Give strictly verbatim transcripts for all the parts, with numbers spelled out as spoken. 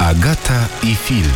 Agata i film.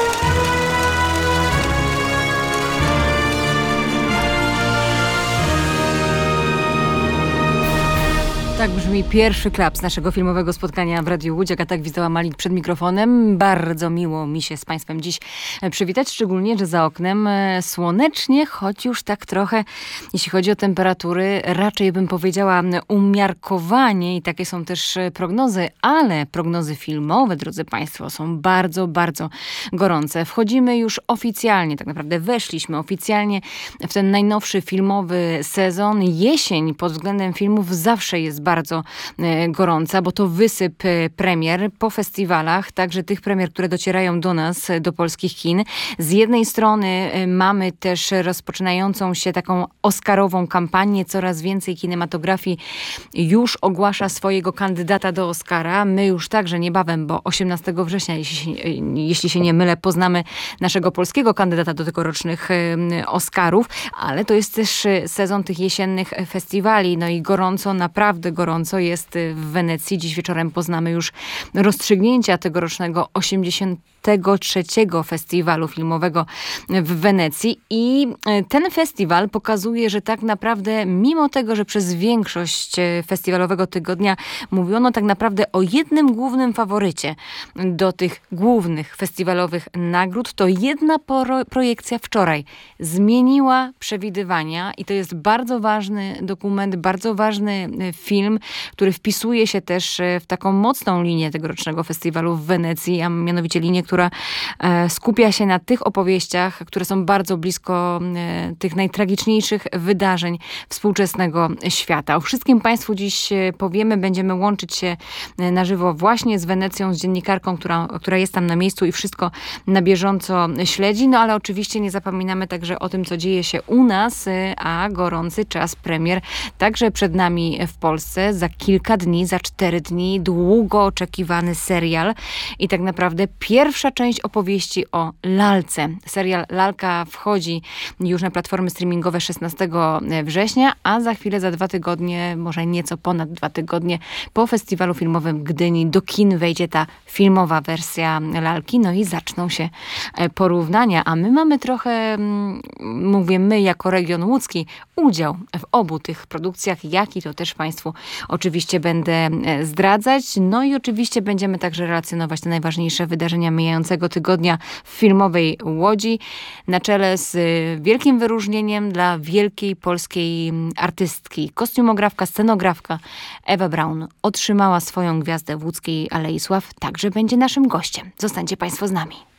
Tak brzmi pierwszy klaps naszego filmowego spotkania w Radiu Łódź. Agata Gwizdoła-Malik przed mikrofonem. Bardzo miło mi się z Państwem dziś przywitać, szczególnie, że za oknem słonecznie, choć już tak trochę, jeśli chodzi o temperatury, raczej bym powiedziała umiarkowanie i takie są też prognozy, ale prognozy filmowe, drodzy Państwo, są bardzo, bardzo gorące. Wchodzimy już oficjalnie, tak naprawdę weszliśmy oficjalnie w ten najnowszy filmowy sezon. Jesień pod względem filmów zawsze jest bardzo gorąca, bo to wysyp premier po festiwalach, także tych premier, które docierają do nas, do polskich kin. Z jednej strony mamy też rozpoczynającą się taką oscarową kampanię. Coraz więcej kinematografii już ogłasza swojego kandydata do Oscara. My już także niebawem, bo osiemnastego września, jeśli się, jeśli się nie mylę, poznamy naszego polskiego kandydata do tegorocznych Oscarów, ale to jest też sezon tych jesiennych festiwali. No i gorąco, naprawdę gorąco jest w Wenecji. Dziś wieczorem poznamy już rozstrzygnięcia tegorocznego osiemdziesiątego trzeciego festiwalu filmowego w Wenecji. I ten festiwal pokazuje, że tak naprawdę, mimo tego, że przez większość festiwalowego tygodnia mówiono tak naprawdę o jednym głównym faworycie do tych głównych festiwalowych nagród, to jedna pro- projekcja wczoraj zmieniła przewidywania i to jest bardzo ważny dokument, bardzo ważny film, który wpisuje się też w taką mocną linię tegorocznego festiwalu w Wenecji, a mianowicie linię, która skupia się na tych opowieściach, które są bardzo blisko tych najtragiczniejszych wydarzeń współczesnego świata. O wszystkim Państwu dziś powiemy. Będziemy łączyć się na żywo właśnie z Wenecją, z dziennikarką, która, która jest tam na miejscu i wszystko na bieżąco śledzi. No ale oczywiście nie zapominamy także o tym, co dzieje się u nas, a gorący czas premier także przed nami w Polsce. Za kilka dni, za cztery dni długo oczekiwany serial i tak naprawdę pierwsza część opowieści o Lalce. Serial Lalka wchodzi już na platformy streamingowe szesnastego września, a za chwilę, za dwa tygodnie, może nieco ponad dwa tygodnie po festiwalu filmowym w Gdyni do kin wejdzie ta filmowa wersja Lalki, no i zaczną się porównania, a my mamy trochę, mówię my jako region łódzki, udział w obu tych produkcjach, jaki to też Państwu oczywiście będę zdradzać. No i oczywiście będziemy także relacjonować te najważniejsze wydarzenia mijającego tygodnia w filmowej Łodzi. Na czele z wielkim wyróżnieniem dla wielkiej polskiej artystki. Kostiumografka, scenografka Ewa Braun otrzymała swoją gwiazdę w łódzkiej Alei Sław. Także będzie naszym gościem. Zostańcie Państwo z nami.